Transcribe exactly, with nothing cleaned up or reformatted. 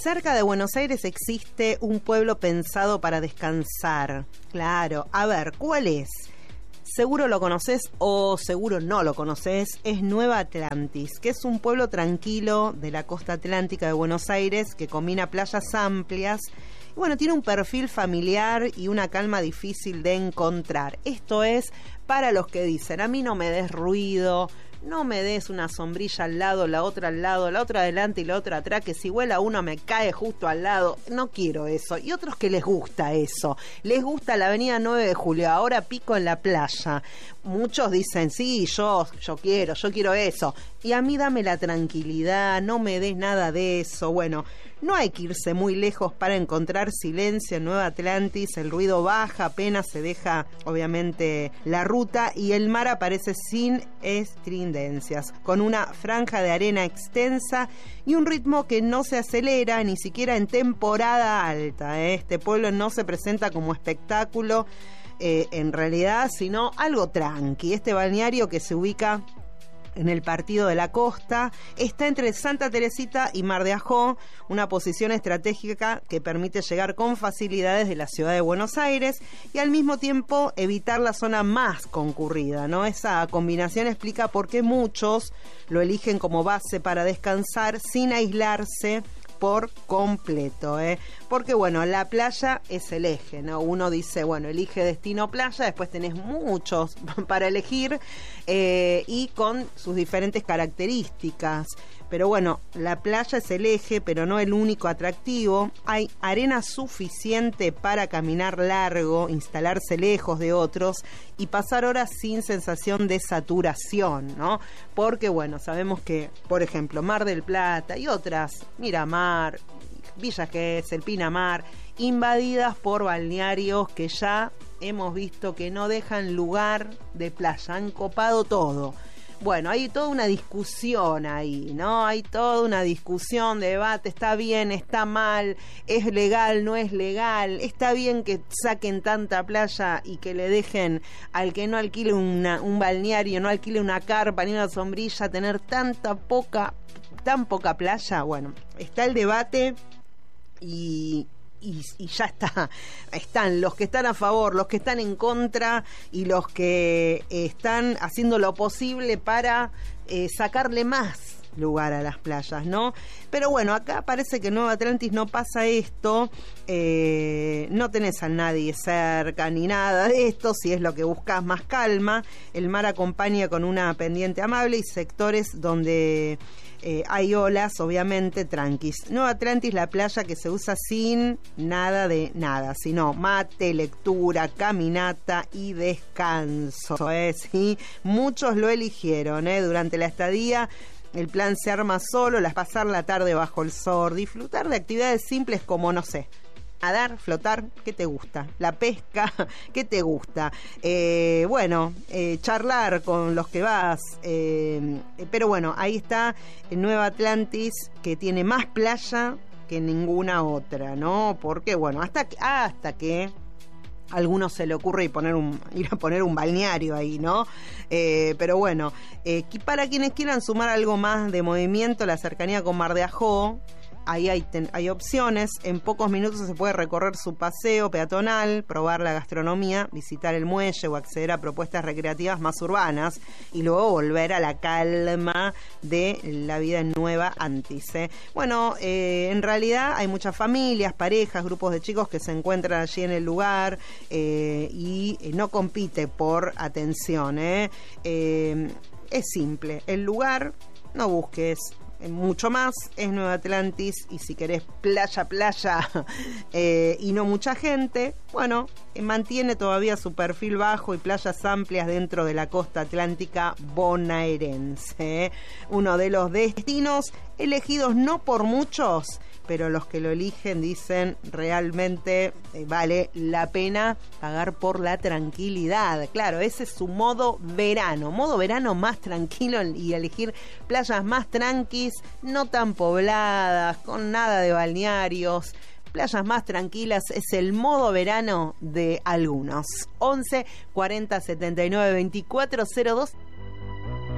Cerca de Buenos Aires existe un pueblo pensado para descansar. Claro, a ver, ¿cuál es? Seguro lo conoces o seguro no lo conoces. Es Nueva Atlantis, que es un pueblo tranquilo de la costa atlántica de Buenos Aires que combina playas amplias. Y bueno, tiene un perfil familiar y una calma difícil de encontrar. Esto es para los que dicen, a mí no me des ruido, no me des una sombrilla al lado, la otra al lado, la otra adelante y la otra atrás, que si vuela uno me cae justo al lado. No quiero eso. Y otros que les gusta eso. Les gusta la avenida nueve de julio, ahora pico en la playa. Muchos dicen, sí, yo, yo quiero, yo quiero eso. Y a mí dame la tranquilidad, no me des nada de eso. Bueno, no hay que irse muy lejos para encontrar silencio en Nueva Atlantis. El ruido baja, apenas se deja, obviamente, la ruta y el mar aparece sin estringencias, con una franja de arena extensa y un ritmo que no se acelera ni siquiera en temporada alta. ¿eh? Este pueblo no se presenta como espectáculo, eh, en realidad, sino algo tranqui. Este balneario, que se ubica en el Partido de la Costa, está entre Santa Teresita y Mar de Ajó, una posición estratégica que permite llegar con facilidades de la ciudad de Buenos Aires y al mismo tiempo evitar la zona más concurrida, ¿no? Esa combinación explica por qué muchos lo eligen como base para descansar sin aislarse por completo, ¿eh? Porque bueno, la playa es el eje, ¿no? Uno dice, bueno, elige destino playa, después tenés muchos para elegir, eh, y con sus diferentes características. Pero bueno, la playa es el eje, pero no el único atractivo. Hay arena suficiente para caminar largo, instalarse lejos de otros y pasar horas sin sensación de saturación, ¿no? Porque bueno, sabemos que, por ejemplo, Mar del Plata y otras, Miramar, Villa Gesell, Pinamar, invadidas por balnearios que ya hemos visto que no dejan lugar de playa, han copado todo. Bueno, hay toda una discusión ahí, ¿no? Hay toda una discusión, debate, está bien, está mal, es legal, no es legal, está bien que saquen tanta playa y que le dejen al que no alquile una, un balneario, no alquile una carpa ni una sombrilla, tener tanta poca, tan poca playa. Bueno, está el debate y... Y, y ya está, están los que están a favor, los que están en contra y los que están haciendo lo posible para eh, sacarle más lugar a las playas, ¿no? Pero bueno, acá parece que en Nueva Atlantis no pasa esto, eh, no tenés a nadie cerca ni nada de esto. Si es lo que buscas, más calma, el mar acompaña con una pendiente amable y sectores donde Eh, hay olas, obviamente, tranquis. Nueva Atlantis, la playa que se usa sin nada de nada, sino mate, lectura, caminata y descanso. ¿eh? ¿Sí? Muchos lo eligieron ¿eh? durante la estadía. El plan se arma solo, las pasar la tarde bajo el sol, disfrutar de actividades simples como, no sé, nadar, flotar, ¿qué te gusta? La pesca, ¿qué te gusta? Eh, bueno, eh, charlar con los que vas, eh, pero bueno, ahí está Nueva Atlantis, que tiene más playa que ninguna otra, ¿no? Porque bueno, hasta que, hasta que a algunos se le ocurre ir, poner un, ir a poner un balneario ahí, ¿no? Eh, pero bueno, eh, para quienes quieran sumar algo más de movimiento, la cercanía con Mar de Ajó, ahí hay, ten, hay opciones. En pocos minutos se puede recorrer su paseo peatonal, probar la gastronomía, visitar el muelle o acceder a propuestas recreativas más urbanas y luego volver a la calma de la vida en Nueva Atlantis. ¿eh? Bueno, eh, en realidad hay muchas familias, parejas, grupos de chicos que se encuentran allí en el lugar eh, y eh, no compite por atención. ¿eh? Eh, es simple, el lugar, no busques mucho más, es Nueva Atlantis, y si querés playa, playa eh, y no mucha gente, bueno, eh, mantiene todavía su perfil bajo y playas amplias dentro de la costa atlántica bonaerense. ¿eh? Uno de los destinos elegidos no por muchos, pero los que lo eligen dicen realmente eh, vale la pena pagar por la tranquilidad. Claro, ese es su modo verano, modo verano más tranquilo y elegir playas más tranquis, no tan pobladas, con nada de balnearios. Playas más tranquilas es el modo verano de algunos. once cuarenta setenta y nueve veinticuatro cero dos